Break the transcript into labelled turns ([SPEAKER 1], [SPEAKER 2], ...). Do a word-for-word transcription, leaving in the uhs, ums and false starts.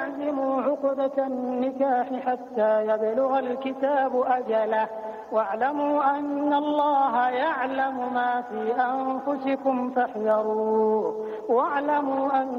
[SPEAKER 1] تعزموا عقدة النكاح حتى يبلغ الكتاب أجله واعلموا أن الله يعلم ما في أنفسكم فاحذروه واعلموا أن